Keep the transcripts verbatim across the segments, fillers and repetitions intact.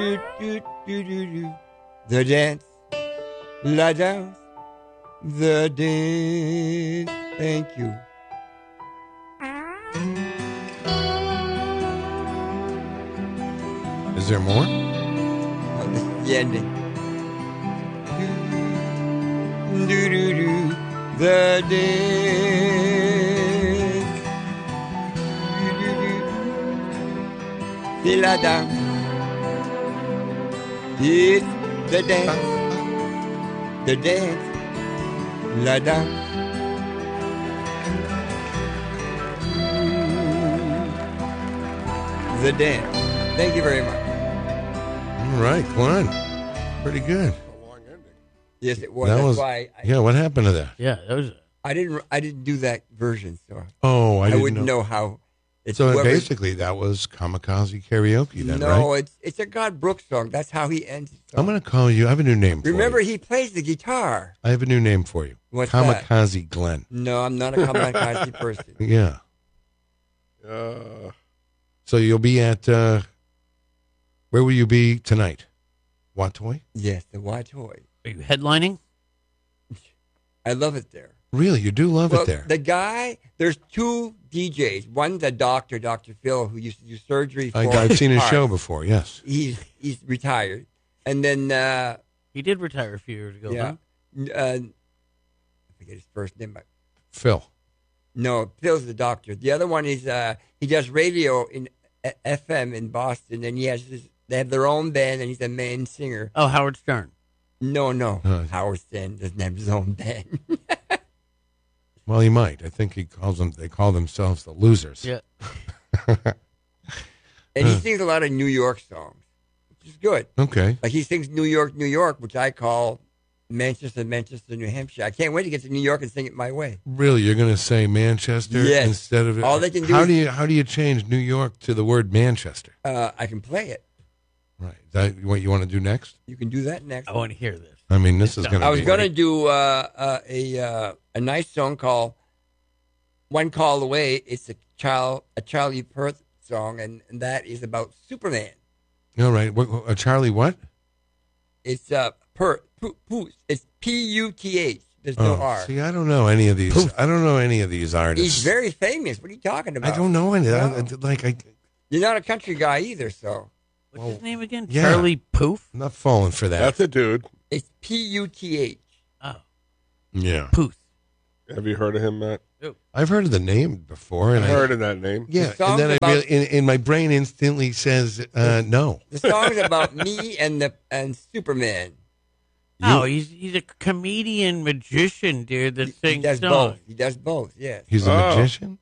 do, do, do, do, do. The dance, la dance, the dance. Thank you. Is there more? Oh, this is the ending. Do, do, do, the dance. Do, do, do. C'est la dance. It's the dance. The dance. La dance. The dance. Thank you very much. All right, Glenn. Pretty good. Yes, it was. That That's was- why I, Yeah, what happened to that? Yeah, that was. I didn't. I didn't do that version, so Oh, I, I, didn't wouldn't know. know, how. It's So whoever- basically, that was kamikaze karaoke, then, no, right? it's it's a God Brooks song. That's how he ends. His I'm song. going to call you. I have a new name for Remember, you. he plays the guitar. I have a new name for you. What's that? Kamikaze Glenn. No, I'm not a kamikaze person. Yeah. Uh, So you'll be at, uh, where will you be tonight? Watoy? Yes, the white toy. Are you headlining? I love it there. Really? You do love Well, it there? the guy, there's two D Js. One's a doctor, Doctor Phil, who used to do surgery for I, I've seen his heart. show before, yes. He's he's retired, and then uh, He did retire a few years ago. yeah, Huh? N- uh, I forget his first name, but Phil. no, Phil's the doctor. The other one is uh, he does radio in uh, F M in Boston, and he has his, they have their own band, and he's a main singer. Oh, Howard Stern. No, no, Uh, Howard Stern doesn't have his own band. Well, he might. I think he calls them, they call themselves the Losers. Yeah. And he sings a lot of New York songs, which is good. Okay. Like he sings New York, New York, which I call Manchester, Manchester, New Hampshire. I can't wait to get to New York and sing it my way. Really, you're going to say Manchester Yes. instead of All they can do How is- do you how do you change New York to the word Manchester? Uh, I can play it. Right. Is that what you want to do next? You can do that next. I want to hear this. I mean, this is going to I was be going to do uh, uh, a uh, a nice song called "One Call Away." It's a child a Charlie Puth song, and, and that is about Superman. All right. What, what- uh, Charlie what? It's uh, per, pu, pu, It's P U T H. There's no Oh, R. see, I don't know any of these. I don't know any of these artists. He's very famous. What are you talking about? I don't know any. I, No. I- like I, You're not a country guy either, so What's his name again? yeah. Charlie Poof? I'm not falling for that. that's a dude. it's P U T H. Oh, yeah, Poof. Have you heard of him, Matt? I've heard of the name before, and I I, heard of that name. yeah, The song's and then I about- really, in, in my brain instantly says uh, no. The song's about me and the and Superman. Oh, he's he's a comedian magician, dude, that He, he sings does songs. both. He does both. Yes. He's a Oh. magician.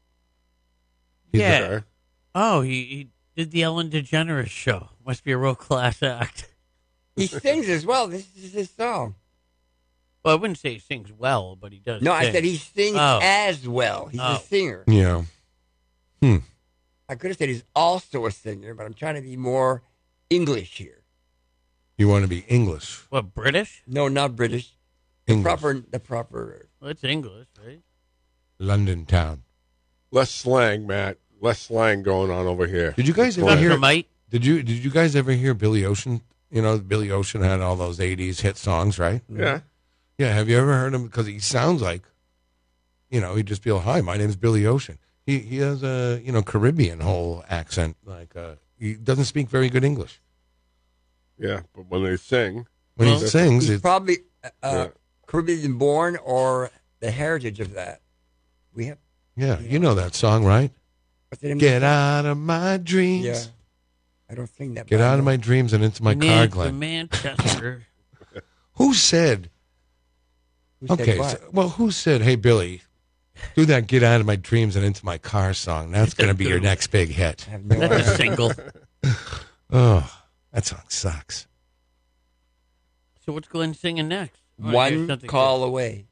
He's a- Yeah. Okay. Oh, he, he did the Ellen DeGeneres show. Must be a real class act. He sings as well. This is his song. Well, I wouldn't say he sings well, but he does. No, I sing. said he sings Oh. as well. He's Oh. a singer. yeah. Hmm. I could have said he's also a singer, but I'm trying to be more English here. You want to be English? What, British? No, not British. The English. proper, the proper. Well, it's English, right? London town. Less slang, Matt. Less slang going on over here. Did you guys ever Go ahead. hear? Mite? Did you did you guys ever hear Billy Ocean? You know, Billy Ocean had all those eighties hit songs, right? Yeah. Yeah. Have you ever heard him? Because he sounds like, you know, he'd just be like, "Hi, my name's Billy Ocean." He he has a you know Caribbean whole accent. Like uh, he doesn't speak very good English. Yeah, but when they sing, When Well, he sings, He's it's probably uh, Yeah. Caribbean born or the heritage of that. We have. yeah. You know that song, right? What's the name of Get the song? out of my dreams. Yeah. I don't sing that. Get but I out of know. my dreams and into my Nancy car, Glenn. Manchester. Who said? Who said Okay, what? so, well, who said, "Hey, Billy, do that "Get Out of My Dreams and Into My Car" song"? That's going to be your next big hit. I have no That's a idea. single. Oh, that song sucks. So what's Glenn singing next? I wanna hear One something call away,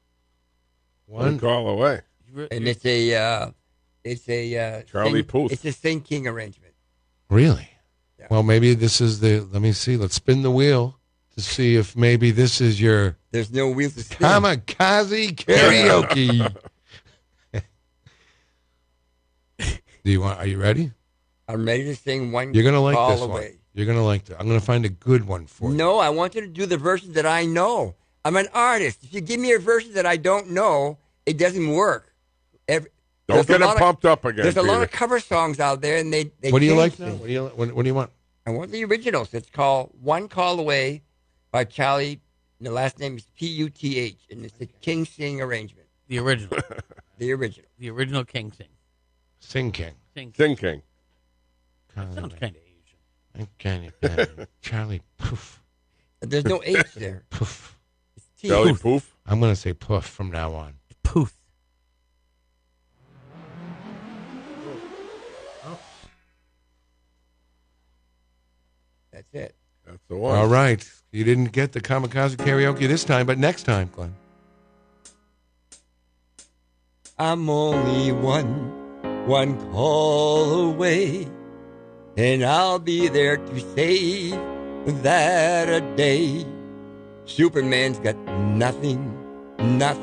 one One, call away. good. and it's a, uh, it's a uh, Charlie Sing- Puth. It's a Sing King arrangement. really? Yeah. Well, maybe this is the. Let me see. Let's spin the wheel to see if maybe this is your There's no wheels to spin. kamikaze karaoke. Do you want? Are you ready? I'm ready to sing one You're gonna like call this one. away. You're gonna like that. I'm gonna find a good one for you. No, I want you to do the versions that I know. I'm an artist. If you give me a version that I don't know, it doesn't work. Every, Don't get a him lot of- pumped up again. There's a lot Peter. of cover songs out there, and they. they What do you change like now? things. What do you what, what do you want? I want the originals. It's called One Call Away by Charlie. And the last name is P U T H, and it's the King Sing arrangement. The original. The original. The original King Sing. Sing King. Sing. Thinking. Sounds kind of Asian. Okay, Charlie Poof. There's no H there. Poof. It's T. Belly poof. I'm gonna say Poof from now on. Poof. That's it. That's the one. All right. You didn't get the kamikaze karaoke this time, but next time, Glenn. I'm only one, one call away, and I'll be there to save that a day. Superman's got nothing, nothing.